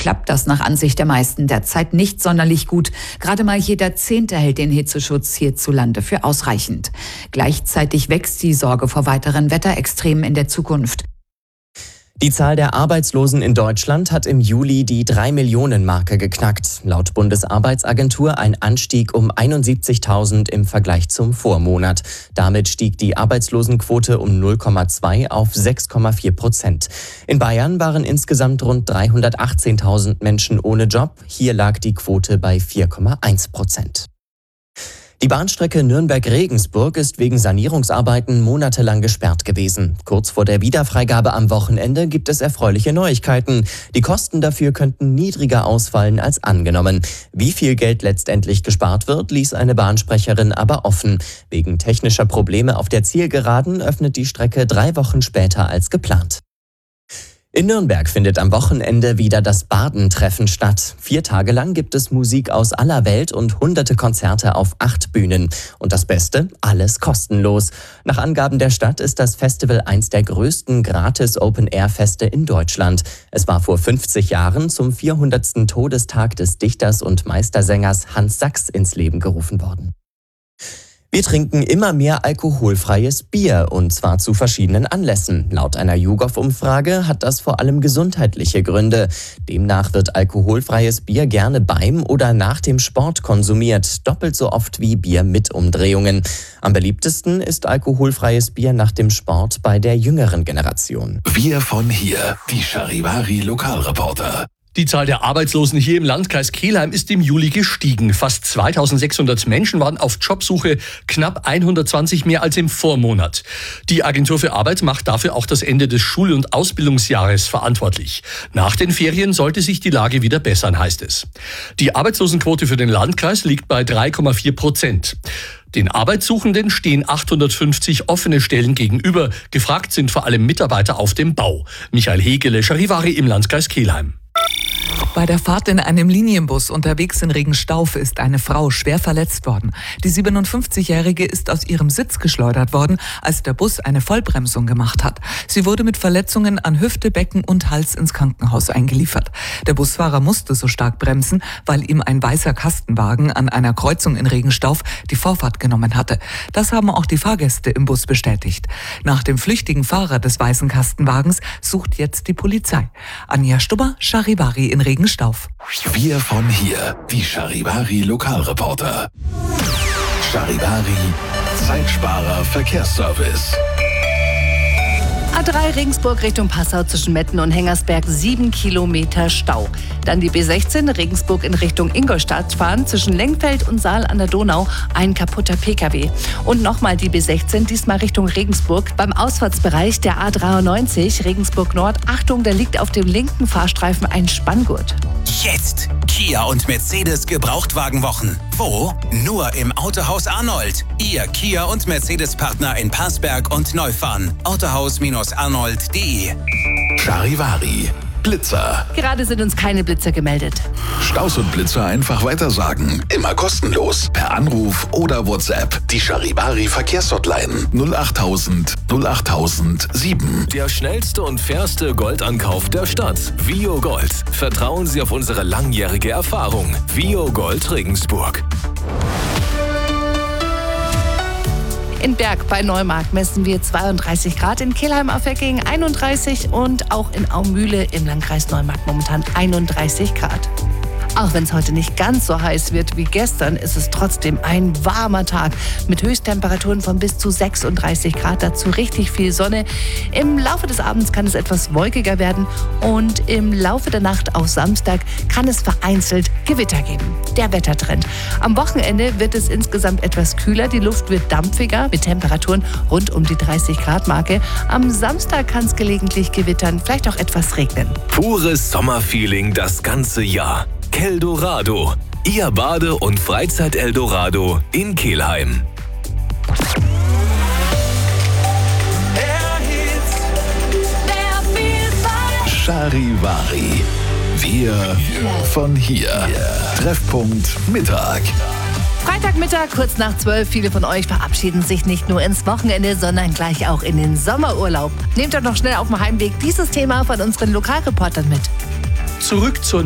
klappt das nach Ansicht der meisten derzeit nicht sonderlich gut. Gerade mal jeder Zehnte hält den Hitzeschutz hierzulande für ausreichend. Gleichzeitig wächst die Sorge vor weiteren Wetterextremen in der Zukunft. Die Zahl der Arbeitslosen in Deutschland hat im Juli die 3-Millionen-Marke geknackt. Laut Bundesarbeitsagentur ein Anstieg um 71.000 im Vergleich zum Vormonat. Damit stieg die Arbeitslosenquote um 0,2 auf 6,4%. In Bayern waren insgesamt rund 318.000 Menschen ohne Job. Hier lag die Quote bei 4,1%. Die Bahnstrecke Nürnberg-Regensburg ist wegen Sanierungsarbeiten monatelang gesperrt gewesen. Kurz vor der Wiederfreigabe am Wochenende gibt es erfreuliche Neuigkeiten. Die Kosten dafür könnten niedriger ausfallen als angenommen. Wie viel Geld letztendlich gespart wird, ließ eine Bahnsprecherin aber offen. Wegen technischer Probleme auf der Zielgeraden öffnet die Strecke 3 Wochen später als geplant. In Nürnberg findet am Wochenende wieder das Bardentreffen statt. 4 Tage lang gibt es Musik aus aller Welt und hunderte Konzerte auf 8 Bühnen. Und das Beste, alles kostenlos. Nach Angaben der Stadt ist das Festival eins der größten Gratis-Open-Air-Feste in Deutschland. Es war vor 50 Jahren zum 400. Todestag des Dichters und Meistersängers Hans Sachs ins Leben gerufen worden. Wir trinken immer mehr alkoholfreies Bier, und zwar zu verschiedenen Anlässen. Laut einer YouGov-Umfrage hat das vor allem gesundheitliche Gründe. Demnach wird alkoholfreies Bier gerne beim oder nach dem Sport konsumiert, doppelt so oft wie Bier mit Umdrehungen. Am beliebtesten ist alkoholfreies Bier nach dem Sport bei der jüngeren Generation. Wir von hier, die Charivari-Lokalreporter. Die Zahl der Arbeitslosen hier im Landkreis Kelheim ist im Juli gestiegen. Fast 2600 Menschen waren auf Jobsuche, knapp 120 mehr als im Vormonat. Die Agentur für Arbeit macht dafür auch das Ende des Schul- und Ausbildungsjahres verantwortlich. Nach den Ferien sollte sich die Lage wieder bessern, heißt es. Die Arbeitslosenquote für den Landkreis liegt bei 3,4%. Den Arbeitssuchenden stehen 850 offene Stellen gegenüber. Gefragt sind vor allem Mitarbeiter auf dem Bau. Michael Hegele, Charivari im Landkreis Kelheim. Bei der Fahrt in einem Linienbus unterwegs in Regenstauf ist eine Frau schwer verletzt worden. Die 57-Jährige ist aus ihrem Sitz geschleudert worden, als der Bus eine Vollbremsung gemacht hat. Sie wurde mit Verletzungen an Hüfte, Becken und Hals ins Krankenhaus eingeliefert. Der Busfahrer musste so stark bremsen, weil ihm ein weißer Kastenwagen an einer Kreuzung in Regenstauf die Vorfahrt genommen hatte. Das haben auch die Fahrgäste im Bus bestätigt. Nach dem flüchtigen Fahrer des weißen Kastenwagens sucht jetzt die Polizei. Anja Stubber, Charivari in Regenstauf. Wir von hier, die Charivari-Lokalreporter. Charivari, Zeitsparer Verkehrsservice. A3 Regensburg Richtung Passau zwischen Metten und Hengersberg 7 Kilometer Stau. Dann die B16 Regensburg in Richtung Ingolstadt fahren zwischen Lengfeld und Saal an der Donau ein kaputter Pkw. Und nochmal die B16, diesmal Richtung Regensburg. Beim Ausfahrtsbereich der A93 Regensburg Nord. Achtung, da liegt auf dem linken Fahrstreifen ein Spanngurt. Jetzt Kia und Mercedes Gebrauchtwagenwochen. Wo? Nur im Autohaus Arnold. Ihr Kia und Mercedes-Partner in Passberg und Neufahren. Autohaus-arnold.de. Charivari, Blitzer. Gerade sind uns keine Blitzer gemeldet. Staus und Blitzer einfach weitersagen. Immer kostenlos. Per Anruf oder WhatsApp. Die Charivari Verkehrshotline 08000 08007. Der schnellste und fairste Goldankauf der Stadt. Vio Gold. Vertrauen Sie auf unsere langjährige Erfahrung. Vio Gold Regensburg. In Berg bei Neumarkt messen wir 32 Grad, in Kelheim auf Hecking 31 und auch in Aumühle im Landkreis Neumarkt momentan 31 Grad. Auch wenn es heute nicht ganz so heiß wird wie gestern, ist es trotzdem ein warmer Tag mit Höchsttemperaturen von bis zu 36 Grad, dazu richtig viel Sonne. Im Laufe des Abends kann es etwas wolkiger werden und im Laufe der Nacht auf Samstag kann es vereinzelt Gewitter geben. Der Wettertrend. Am Wochenende wird es insgesamt etwas kühler, die Luft wird dampfiger mit Temperaturen rund um die 30 Grad Marke. Am Samstag kann es gelegentlich gewittern, vielleicht auch etwas regnen. Pures Sommerfeeling das ganze Jahr. Keldorado. Ihr Bade- und Freizeit-Eldorado in Kelheim. Charivari. Wir von hier. Treffpunkt Mittag. Freitagmittag, kurz nach 12. Viele von euch verabschieden sich nicht nur ins Wochenende, sondern gleich auch in den Sommerurlaub. Nehmt doch noch schnell auf dem Heimweg dieses Thema von unseren Lokalreportern mit. Zurück zur